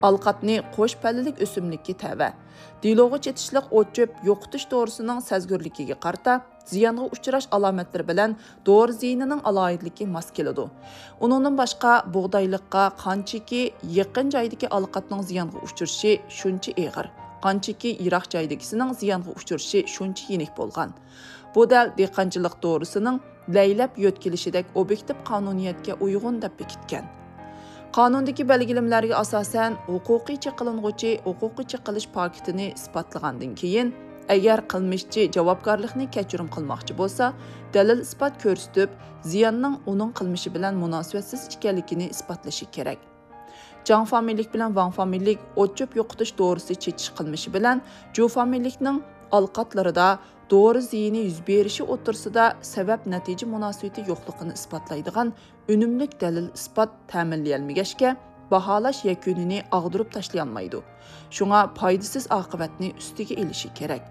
Alqatni qo'sh pallilik o'simlikka tava. Diloga chetishliq o't cho'p yo'qotish to'g'risining sezgirligiga qarta ziyonga uchrash alomatlari bilan dori ziyinining aloyidligi mos keladi. Uningdan boshqa bug'doyliqqa qanchaki yaqin joydagi alqatning ziyonga uchrashi shuncha og'ir, qanchaki yiroq joydagisining ziyonga uchrashi shuncha yenik bo'lgan. Bu dal dehqonchilik to'g'risining laylab yo'tkilishidek obyektiv qonuniyatga uyg'un deb bekitgan. Qonundagi belgilimlarga asosan huquqiy qilinguchi huquqiy qilish paketini isbotlagandan keyin agar qilmishchi javobgarlikni kechirim qilmoqchi bo'lsa, dalil isbot ko'rsatib, ziyonning uning qilmishi bilan munosabatsiz ekanligini isbotlashi kerak. Jang familiylik bilan Wang familiylik o't-cho'p yo'qotish to'g'risi chechish qilmishi bilan Zhu familiylikning alqatlarida doğru ziyini yüz berishi o'tirsida sabab natija munosabati yo'qligini isbotlaydigan unumlik dalil isbot ta'minlayolmagachga baholash yakunini ag'dirib tashlaolmaydi. Shunga foydasiz oqibatni ustiga elishi kerak.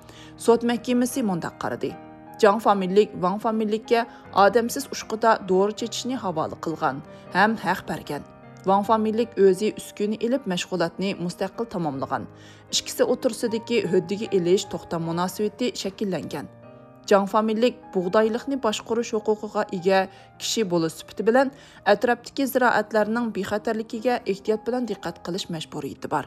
Sud mahkamasi mundaq qaradi. Jang familiylik Wang familiylikka odamsiz ushquda doğru chechishni havola qilgan ham haq bergan. Wang familiylik o'zi uskuni ilib mashg'ulotni mustaqil tamomlagan. Ikkisi o'tirsidagi huddiga elish to'xtam munosabati shakllangan. Jang familiylik bug'doylikni boshqarish huquqiga ega kishi bo'lish sifati bilan atrofdagi ziroatlarning bexatarligiga ehtiyot bilan diqqat qilish majburiyati bor.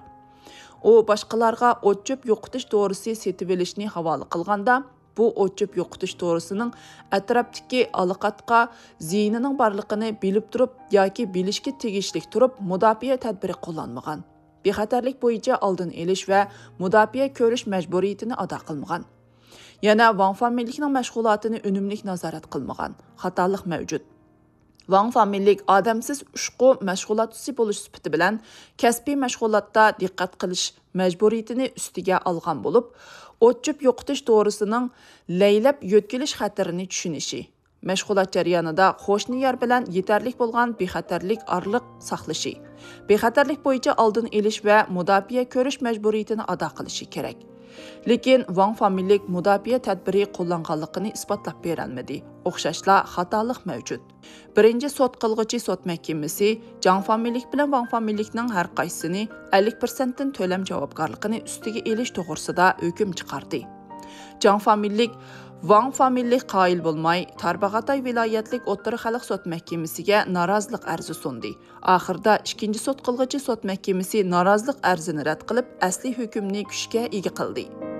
U boshqalarga o't-cho'p yo'qotish to'g'risi setib olishni havola qilganda bu o't-cho'p yo'qotish to'g'risining atrofdagi alqatga ziyinining borligini bilib turib yoki bilishga tegishli turib mudofaa tadbiri qo'llanmagan. Bexatarlik bo'yicha oldin elish va mudofaa ko'rish majburiyatini ado qilmagan. Yana Wang familiylikning mashg'ulotini unumli nazorat qilmagan. Xatolik mavjud. Wang familiylik odamsiz ushqu mashg'ulotchisi bo'lish sifati bilan kasbiy mashg'ulotda diqqat qilish majburiyatini ustiga olgan bo'lib, o't-cho'p yo'qotish to'g'risining laylab yo'tkilish xatarini tushunishi, mashg'ulot jarayonida qo'shni yer bilan yetarli bo'lgan bexatarlik orliq saqlashi, bexatarlik bo'yicha oldin elish va mudofaa ko'rish majburiyatini ado qilishi kerak. Lekin Wang familiylik mudofaa tadbiri qo'llanganligini isbotlab berolmadi. O'xshashla xatolik mavjud. Birinchi sud qilg'uchi sud mahkamasi Jang familiylik bilan Wang familiylikning har qaysini 50% dan to'lam javobgarligini ustiga elish to'g'risida hukm chiqardi. Jang familiylik Wang familiylik qoyil bo'lmay, Tarbag'atay viloyatlik o'rta xalq sud mahkamasiga norozilik arzi sundi. Oxirida ikkinchi sud qilg'uchi sud mahkamasi norozilik arzini rad qilib, asli hukmni kuchga ega qildi.